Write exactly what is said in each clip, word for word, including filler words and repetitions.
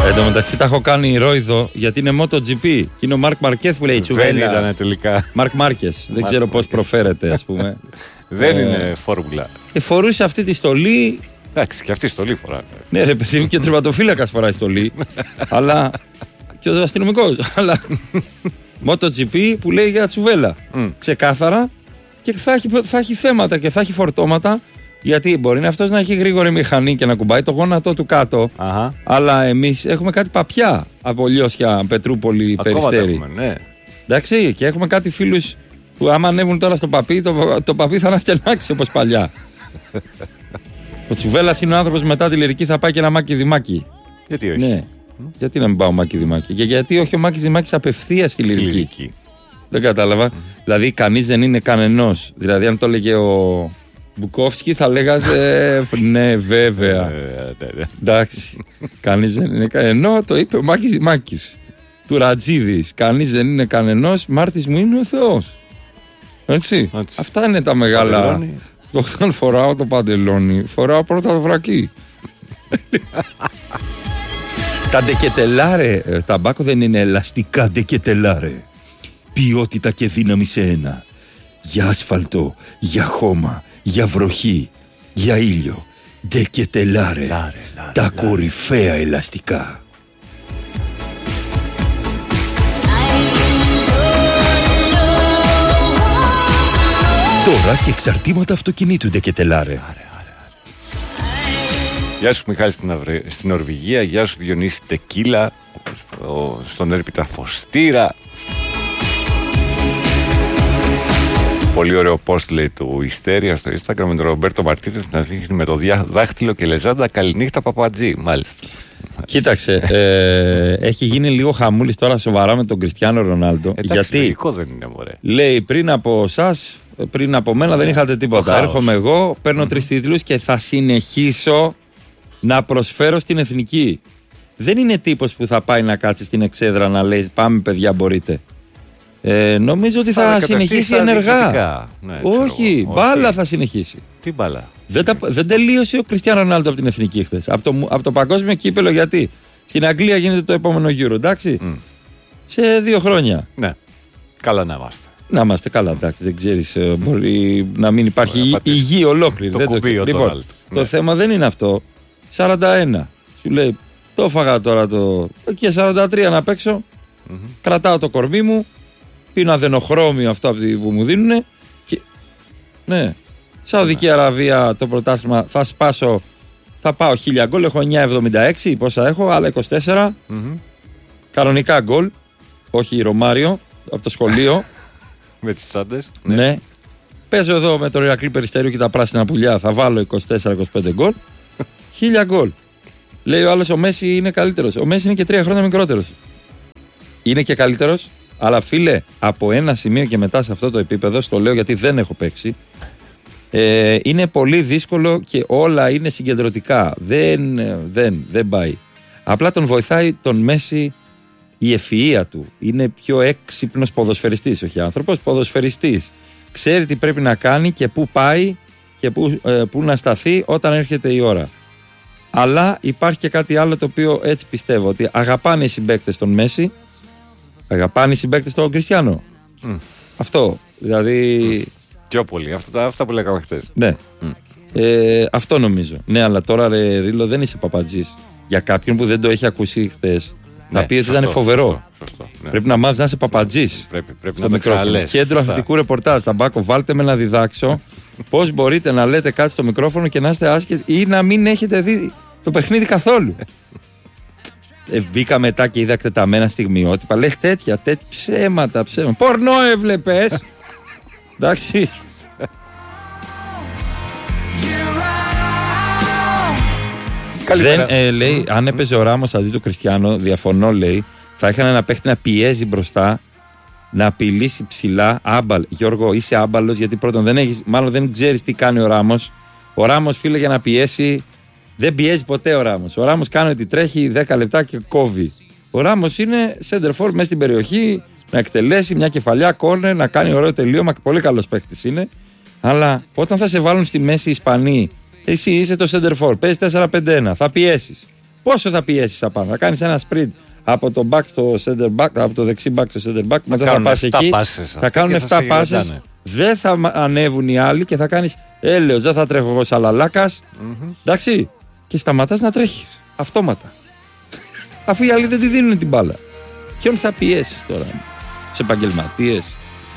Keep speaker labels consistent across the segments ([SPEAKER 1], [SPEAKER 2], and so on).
[SPEAKER 1] Εν τω μεταξύ τα έχω κάνει ρόιδο γιατί είναι MotoGP. Και είναι ο Μαρκ Μαρκέθ που λέει τσουβέλα.
[SPEAKER 2] Δεν ήταν τελικά.
[SPEAKER 1] Μαρκ Μάρκες. Δεν ξέρω πώς προφέρεται, ας πούμε.
[SPEAKER 2] Δεν είναι φόρμουλα.
[SPEAKER 1] Και φορούσε αυτή τη στολή.
[SPEAKER 2] Εντάξει, και αυτή η στολή φοράει.
[SPEAKER 1] Ναι, ρε παιδί μου, και ο τερματοφύλακας φοράει στολή. Αλλά. Και ο αστυνομικός. Αλλά. MotoGP που λέει για τσουβέλα. Ξεκάθαρα. Και θα έχει, θα έχει θέματα και θα έχει φορτώματα. Γιατί μπορεί αυτός να έχει γρήγορη μηχανή και να κουμπάει το γόνατο του κάτω. Αχα. Αλλά εμείς έχουμε κάτι παπιά από Λιώσια, Πετρούπολη, ακόμα Περιστέρι. Έχουμε, ναι. Εντάξει, και έχουμε κάτι φίλους που άμα ανέβουν τώρα στο παπί, το, το παπί θα αναστενάξει όπως παλιά. Ο Τσουβέλλας είναι ο άνθρωπος μετά τη λυρική θα πάει και ένα Μάκη Δημάκη.
[SPEAKER 2] Γιατί όχι.
[SPEAKER 1] Ναι. Mm. Γιατί να μην πάω Μάκη Δημάκη. Και γιατί όχι ο Μάκης Δημάκης απευθείας στη λυρική. λυρική. Δεν κατάλαβα. Mm. Δηλαδή κανείς δεν είναι κανενός. Δηλαδή αν το έλεγε ο Μπουκόφσκι θα λέγατε ναι βέβαια. Εντάξει. Κανείς δεν είναι κανενός. Το είπε ο Μάκης Δημάκης. Του Ρατζίδης. Κανείς δεν είναι κανενός. Μάρτης μου είναι ο Θεός. Έτσι. Έτσι. Αυτά είναι τα μεγάλα. Όταν φοράω το παντελόνι, φοράω πρώτα το βρακί. Τα ντεκετελάρε, ταμπάκο δεν είναι ελαστικά ντεκετελάρε. Ποιότητα και δύναμη σε ένα. Για ασφαλτό, για χώμα, για βροχή, για ήλιο. Ντεκετελάρε, τα κορυφαία ελαστικά. Τώρα και εξαρτήματα αυτοκινήτου ντεκετελάρε.
[SPEAKER 2] Γεια σου Μιχάλη στην, Αυρε... στην Νορβηγία, γεια σου Διονύση Τεκίλα, ο... στον Έρπιτα Φωστήρα. Πολύ ωραίο post λέει του Ιστέρια στο Instagram με τον Ρομπέρτο Μαρτίνες να δείχνει με το δάχτυλο και λεζάντα καληνύχτα παπατζή, μάλιστα.
[SPEAKER 1] Κοίταξε, ε, έχει γίνει λίγο χαμούλης τώρα σοβαρά με τον Κριστιάνο Ρονάλντο.
[SPEAKER 2] Γιατί λογικό δεν είναι, μωρέ.
[SPEAKER 1] Λέει πριν από εσάς, πριν από μένα δεν είχατε τίποτα. Έρχομαι εγώ, παίρνω mm-hmm. τρεις τίτλους και θα συνεχίσω να προσφέρω στην εθνική. Δεν είναι τύπος που θα πάει να κάτσει στην εξέδρα να λέει πάμε παιδιά μπορείτε. Ε, νομίζω ότι θα, θα συνεχίσει ενεργά. Ναι, όχι, ξέρω, μπάλα όχι. Θα συνεχίσει.
[SPEAKER 2] Τι μπάλα.
[SPEAKER 1] Δεν, τα, δεν τελείωσε ο Κριστιάνο Ρονάλντο από την εθνική χθες. Από το, από το παγκόσμιο κύπελο γιατί. Στην Αγγλία γίνεται το επόμενο γύρο, εντάξει. Mm. Σε δύο χρόνια.
[SPEAKER 2] Ναι. Καλά να είμαστε.
[SPEAKER 1] Να είμαστε καλά, εντάξει. Δεν ξέρεις, μπορεί να μην υπάρχει η, υγιή ολόκληρη.
[SPEAKER 2] Το
[SPEAKER 1] δεν
[SPEAKER 2] κουμπί,
[SPEAKER 1] το,
[SPEAKER 2] ο
[SPEAKER 1] λοιπόν,
[SPEAKER 2] Ντόναλντ.
[SPEAKER 1] Το
[SPEAKER 2] ναι.
[SPEAKER 1] θέμα δεν είναι αυτό. σαράντα ένα. Σου λέει, το φάγα τώρα το. Και σαράντα τρία να παίξω. Mm-hmm. Κρατάω το κορμί μου. Πίνω αδενοχρώμιο αυτό που μου δίνουν. Και... Ναι. Σαουδική ναι. Αραβία το πρωτάθλημα θα σπάσω. Θα πάω χίλια γκολ. Έχω εννιακόσια εβδομήντα έξι. Πόσα έχω, άλλα είκοσι τέσσερα. Mm-hmm. Κανονικά γκολ. Όχι Ρωμάριο. Από το σχολείο.
[SPEAKER 2] Με τις τσάντες.
[SPEAKER 1] Ναι. ναι. Παίζω εδώ με το Ηρακλή Περιστέριο και τα πράσινα πουλιά. Θα βάλω είκοσι τέσσερα είκοσι πέντε γκολ. Χίλια γκολ. Λέει ο άλλος ο Μέση είναι καλύτερος. Ο Μέση είναι και τρία χρόνια μικρότερος. Είναι και καλύτερος. Αλλά φίλε, από ένα σημείο και μετά σε αυτό το επίπεδο, στο λέω γιατί δεν έχω παίξει, ε, είναι πολύ δύσκολο και όλα είναι συγκεντρωτικά. Δεν, δεν, δεν πάει. Απλά τον βοηθάει τον Μέση η ευφυΐα του. Είναι πιο έξυπνος ποδοσφαιριστής, όχι άνθρωπος, ποδοσφαιριστής. Ξέρει τι πρέπει να κάνει και πού πάει και πού, ε, πού να σταθεί όταν έρχεται η ώρα. Αλλά υπάρχει και κάτι άλλο το οποίο έτσι πιστεύω, ότι αγαπάνε οι συμπαίκτες τον Μέση. Αγαπάνε οι συμπαίκτες τον Κριστιάνο. Mm. Αυτό. Δηλαδή. Mm.
[SPEAKER 2] Πιο πολύ. Αυτά, αυτά που λέγαμε χθες.
[SPEAKER 1] Ναι. Mm. Ε, αυτό νομίζω. Ναι, αλλά τώρα ρε Ρίλο δεν είσαι παπατζής. Για κάποιον που δεν το έχει ακούσει χθες. Ναι, να πει ότι ήταν φοβερό. Σωστό, σωστό, ναι. Πρέπει να μάθεις να είσαι παπατζής.
[SPEAKER 2] Πρέπει, πρέπει να το ξαναλές.
[SPEAKER 1] Κέντρο αθλητικού ρεπορτάζ. Ταμπάκο, βάλτε με να διδάξω πώς μπορείτε να λέτε κάτι στο μικρόφωνο και να είστε άσχετοι ή να μην έχετε δει το παιχνίδι καθόλου. Ε, μπήκα μετά και είδα εκτεταμένα στιγμιότυπα. Λες τέτοια, τέτοια ψέματα, ψέματα. Πορνό έβλεπες. Εντάξει. Δεν, ε, λέει, αν έπαιζε ο Ράμος αντί του Κριστιάνο, διαφωνώ, λέει, θα είχαν ένα παίχτη να πιέζει μπροστά, να απειλήσει ψηλά. Άμπαλ, Γιώργο, είσαι άμπαλος γιατί πρώτον δεν έχεις, μάλλον δεν ξέρεις τι κάνει ο Ράμος. Ο Ράμος, φίλε, για να πιέσει. Δεν πιέζει ποτέ ο Ράμος. Ο Ράμος κάνει ότι τρέχει δέκα λεπτά και κόβει. Ο Ράμος είναι center for μέσα στην περιοχή, να εκτελέσει μια κεφαλιά, κόρνερ, να κάνει ωραίο τελείωμα. Πολύ καλός παίκτης είναι. Αλλά όταν θα σε βάλουν στη μέση οι Ισπανοί, εσύ είσαι το center for, παίζει τέσσερα πέντε ένα, θα πιέσεις. Πόσο θα πιέσεις απάνω? Θα κάνεις ένα sprint από το back στο center back, από το δεξί back στο center back, μετά θα πας εκεί, θα κάνουν επτά πάσες, δεν θα ανέβουν οι άλλοι και θα κάνεις έλεος, δεν θα τρέχω εγώ σαν λαλάκας, mm-hmm. εντάξει, και σταματάς να τρέχεις αυτόματα. Αφού οι άλλοι δεν τη δίνουν την μπάλα. Ποιον θα πιέσεις τώρα? Σε επαγγελματίες?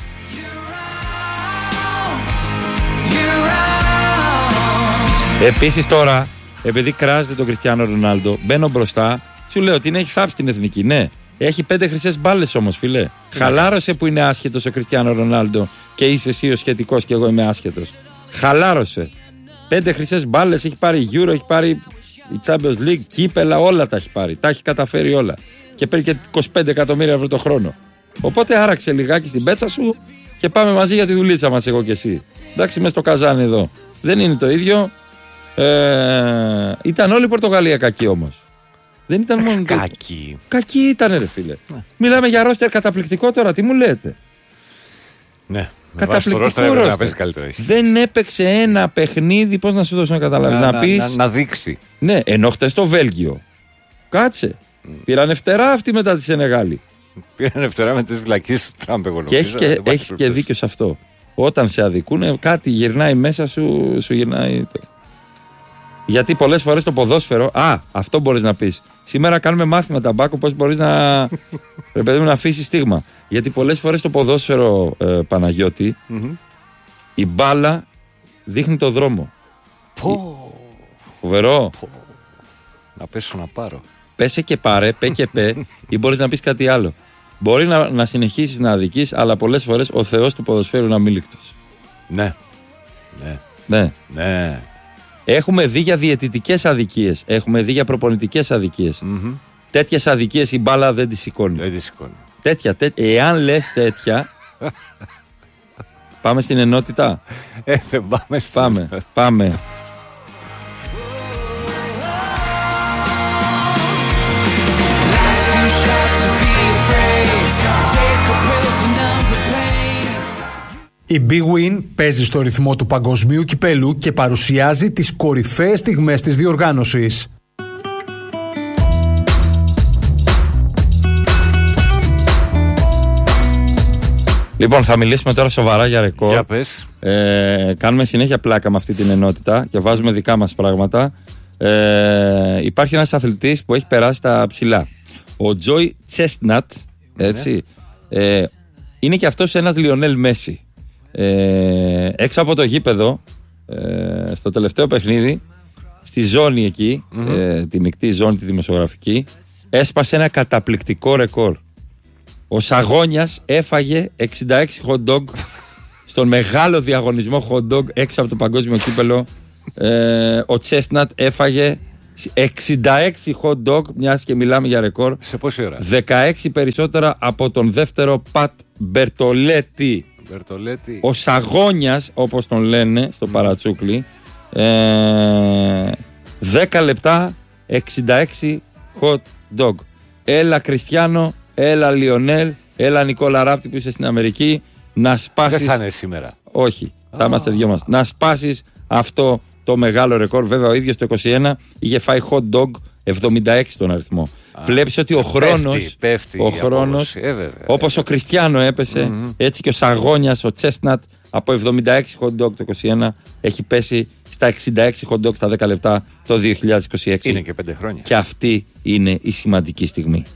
[SPEAKER 1] Επίσης τώρα, επειδή κράζεται τον Κριστιάνο Ρονάλντο, μπαίνω μπροστά, σου λέω ότι έχει θάψει την εθνική. Ναι, έχει πέντε χρυσές μπάλες όμως, φιλέ. Ναι. Χαλάρωσε που είναι άσχετος ο Κριστιάνο Ρονάλντο και είσαι εσύ ο σχετικός και εγώ είμαι άσχετος. Χαλάρωσε. Πέντε χρυσές μπάλες, έχει πάρει Euro, έχει πάρει η Champions League, κύπελα, όλα τα έχει πάρει. Τα έχει καταφέρει όλα. Και παίρνει και είκοσι πέντε εκατομμύρια ευρώ το χρόνο. Οπότε άραξε λιγάκι στην πέτσα σου και πάμε μαζί για τη δουλίτσα μας, εγώ και εσύ. Εντάξει, μες στο καζάνι εδώ. Δεν είναι το ίδιο. Ε, ήταν όλη η Πορτογαλία κακή όμως. Δεν ήταν μόνο.
[SPEAKER 2] Κακή.
[SPEAKER 1] Κακή ήταν, ρε φίλε. Ναι. Μιλάμε για ρόστερ καταπληκτικό τώρα, τι μου λέτε?
[SPEAKER 2] Ναι.
[SPEAKER 1] Καταπληκτικό ρόστερ. Δεν έπαιξε ένα παιχνίδι, πώς να σου δώσω να καταλάβεις, να, να, πεις.
[SPEAKER 2] Να, να δείξει.
[SPEAKER 1] Ναι, ενώ χτες στο Βέλγιο. Κάτσε. Mm. Πήρανε φτερά αυτοί μετά τη Σενεγάλη.
[SPEAKER 2] Πήρανε φτερά με τις βλακίες του Τραμπ, εγώ
[SPEAKER 1] και έχει και, έχεις και δίκιο σε αυτό. Όταν σε αδικούν, κάτι γυρνάει μέσα σου, σου γυρνάει. Γιατί πολλές φορές το ποδόσφαιρο. Α, αυτό μπορείς να πεις. Σήμερα κάνουμε μάθημα ταμπάκου πώς μπορείς να, ρε παιδί μου, να αφήσεις στίγμα. Γιατί πολλές φορές το ποδόσφαιρο, ε, Παναγιώτη, mm-hmm. η μπάλα δείχνει το δρόμο.
[SPEAKER 2] Πω.
[SPEAKER 1] Φοβερό.
[SPEAKER 2] Πω. Να πέσω να πάρω.
[SPEAKER 1] Πέσε και πάρε, πέ και πέ, ή μπορείς να πεις κάτι άλλο. Μπορεί να, να συνεχίσεις να αδικείς, αλλά πολλές φορές ο Θεός του ποδοσφαίρου είναι αμήλικτος.
[SPEAKER 2] Ναι. Ναι.
[SPEAKER 1] Ναι.
[SPEAKER 2] Ναι.
[SPEAKER 1] Έχουμε δει για διαιτητικές αδικίες. Έχουμε δει για προπονητικές αδικίες. Mm-hmm. Τέτοιες αδικίες η μπάλα δεν τη σηκώνει.
[SPEAKER 2] Δεν τη σηκώνει.
[SPEAKER 1] Τέτοια, τέτοια. Εάν λες τέτοια. Πάμε στην ενότητα.
[SPEAKER 2] Ε, δεν πάμε στην
[SPEAKER 1] Πάμε.
[SPEAKER 2] ενότητα.
[SPEAKER 1] Πάμε.
[SPEAKER 3] Η Big Win παίζει στο ρυθμό του παγκοσμίου κυπέλου και παρουσιάζει τις κορυφαίες στιγμές της διοργάνωσης.
[SPEAKER 1] Λοιπόν, θα μιλήσουμε τώρα σοβαρά για ρεκόρ.
[SPEAKER 2] Για πες.
[SPEAKER 1] Ε, κάνουμε συνέχεια πλάκα με αυτή την ενότητα και βάζουμε δικά μας πράγματα. Ε, υπάρχει ένας αθλητής που έχει περάσει τα ψηλά. Ο Τζόι Τσέστνατ, έτσι. Ναι. Ε, είναι και αυτός ένας Λιονέλ Μέση. Ε, έξω από το γήπεδο, ε, στο τελευταίο παιχνίδι, στη ζώνη εκεί, mm-hmm. ε, τη μεικτή ζώνη τη δημοσιογραφική, έσπασε ένα καταπληκτικό ρεκόρ. Ο Σαγόνιας έφαγε εξήντα έξι hot dog στον μεγάλο διαγωνισμό hot dog έξω από το παγκόσμιο κύπελο. ε, ο Τσέστνατ έφαγε εξήντα έξι hot dog, μιας και μιλάμε για ρεκόρ.
[SPEAKER 2] Σε πόση ώρα?
[SPEAKER 1] δεκαέξι περισσότερα από τον δεύτερο Πατ Μπερτολέτη.
[SPEAKER 2] Μπερτολέτη.
[SPEAKER 1] Ο Σαγόνιας, όπως τον λένε στο mm. παρατσούκλι, ε, δέκα λεπτά εξήντα έξι hot dog. Έλα Κριστιάνο, έλα Λιονέλ, έλα Νικόλα Ράπτη που είσαι στην Αμερική, να σπάσεις.
[SPEAKER 2] Δεν θα είναι σήμερα.
[SPEAKER 1] Όχι, θα oh. είμαστε δυο μας. Να σπάσεις αυτό το μεγάλο ρεκόρ. Βέβαια ο ίδιος το είκοσι ένα είχε φάει hot dog εβδομήντα έξι τον αριθμό. Ah. Βλέπεις ότι ο χρόνος,
[SPEAKER 2] πέφτει, πέφτει
[SPEAKER 1] ο χρόνος
[SPEAKER 2] ε,
[SPEAKER 1] όπως ο Κριστιάνο έπεσε, mm-hmm. έτσι και ο Σαγόνιας, ο Τσέστνατ, από εβδομήντα έξι hot dog το είκοσι ένα έχει πέσει στα εξήντα έξι hot dog στα δέκα λεπτά το δύο χιλιάδες είκοσι έξι.
[SPEAKER 2] Είναι και πέντε χρόνια.
[SPEAKER 1] Και αυτή είναι η σημαντική στιγμή.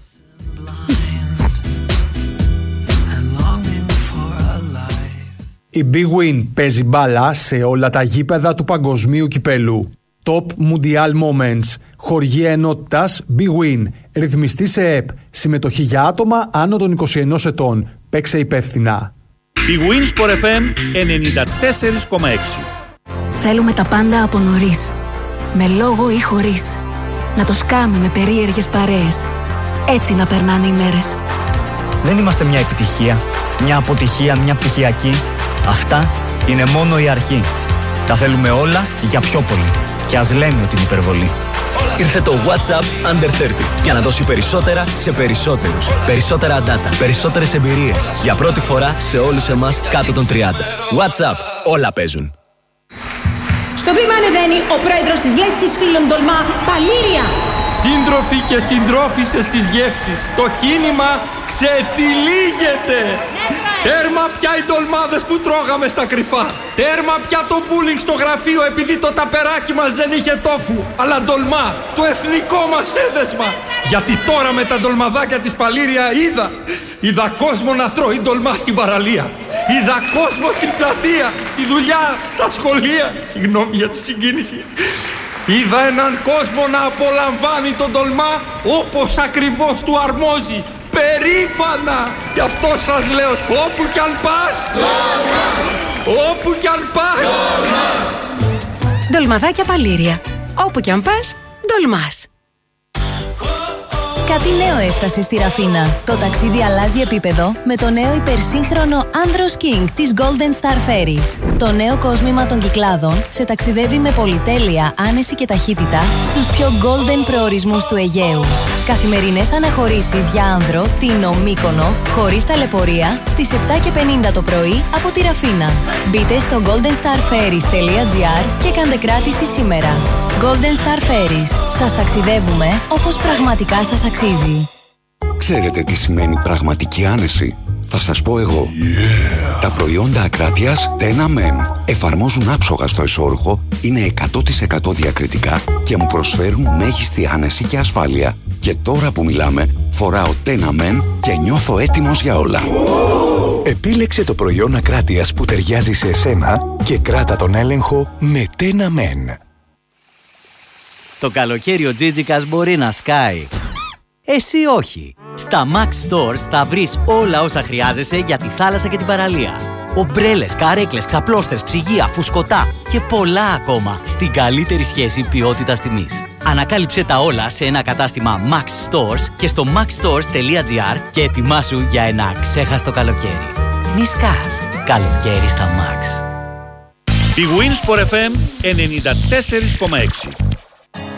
[SPEAKER 3] Η Big Win παίζει μπάλα σε όλα τα γήπεδα του παγκοσμίου κυπέλου. Top Mundial Moments. Χορηγία ενότητας Big Win. Ρυθμιστή σε ΕΠ. Συμμετοχή για άτομα άνω των είκοσι ένα ετών. Παίξε υπεύθυνα.
[SPEAKER 4] Big Win Sport εφ εμ ενενήντα τέσσερα κόμμα έξι.
[SPEAKER 5] Θέλουμε τα πάντα από νωρίς. Με λόγο ή χωρίς. Να το σκάμε με περίεργες παρέες. Έτσι να περνάνε οι μέρες.
[SPEAKER 6] Δεν είμαστε μια επιτυχία, μια αποτυχία, μια πτυχιακή. Αυτά είναι μόνο η αρχή. Τα θέλουμε όλα για πιο πολύ. Και ας λέμε ότι είναι υπερβολή.
[SPEAKER 7] Ήρθε το WhatsApp Under τριάντα για να δώσει περισσότερα σε περισσότερους. Περισσότερα data, περισσότερες εμπειρίες. Για πρώτη φορά σε όλους εμάς κάτω των τριάντα. WhatsApp, όλα παίζουν.
[SPEAKER 8] Στο βήμα ανεβαίνει ο πρόεδρος της Λέσχης Φίλων Τολμά, Παλήρια.
[SPEAKER 1] Σύντροφοι και συντρόφισσες της γεύσης, το κίνημα ξετυλίγεται. Τέρμα πια οι ντολμάδες που τρώγαμε στα κρυφά. Τέρμα πια το μπούλινγκ στο γραφείο επειδή το ταπεράκι μας δεν είχε τόφου, αλλά ντολμά, το εθνικό μας έδεσμα. Γιατί τώρα με τα ντολμαδάκια της Παλήρια είδα, είδα κόσμο να τρώει ντολμά στην παραλία. Είδα κόσμο στην πλατεία, στη δουλειά, στα σχολεία. Συγγνώμη για τη συγκίνηση. Είδα έναν κόσμο να απολαμβάνει τον ντολμά όπως ακριβώς του αρμόζει. Περήφανα! Γι' αυτό σας λέω, όπου κι αν πας, όπου κι αν πας.
[SPEAKER 8] Ντολμαδάκια Παλήρια. Όπου κι αν πας, ντολμάς.
[SPEAKER 9] Κάτι νέο έφτασε στη Ραφίνα. Το ταξίδι αλλάζει επίπεδο με το νέο υπερσύγχρονο Andros King της Golden Star Ferries. Το νέο κόσμημα των Κυκλάδων σε ταξιδεύει με πολυτέλεια, άνεση και ταχύτητα στους πιο golden προορισμούς του Αιγαίου. Καθημερινές αναχωρήσεις για άνδρο, Τίνο, Μύκονο, χωρίς ταλαιπωρία, στις επτά και πενήντα το πρωί από τη Ραφίνα. Μπείτε στο golden star ferries τελεία gr και κάντε κράτηση σήμερα. Golden Star Ferries. Σας ταξιδεύουμε όπως πραγματικά σας αξίζει.
[SPEAKER 10] Ξέρετε τι σημαίνει πραγματική άνεση? Θα σας πω εγώ. Yeah. Τα προϊόντα ακράτειας Tena Men εφαρμόζουν άψογα στο εσώρουχο, είναι εκατό τοις εκατό διακριτικά και μου προσφέρουν μέγιστη άνεση και ασφάλεια. Και τώρα που μιλάμε, φοράω Tena Men και νιώθω έτοιμος για όλα.
[SPEAKER 11] Επίλεξε το προϊόν ακράτειας που ταιριάζει σε εσένα και κράτα τον έλεγχο με Tena Men.
[SPEAKER 12] Το καλοκαίρι ο Τζίτζικας μπορεί να σκάει. Εσύ όχι. Στα Max Stores θα βρεις όλα όσα χρειάζεσαι για τη θάλασσα και την παραλία. Ομπρέλες, καρέκλες, ξαπλώστερς, ψυγεία, φουσκωτά και πολλά ακόμα στην καλύτερη σχέση ποιότητας τιμής. Ανακάλυψε τα όλα σε ένα κατάστημα Max Stores και στο max stores τελεία gr και ετοιμάσου για ένα ξέχαστο καλοκαίρι. Μη σκάς. Καλοκαίρι στα Max.
[SPEAKER 4] Η Winsport εφ εμ ενενήντα τέσσερα κόμμα έξι.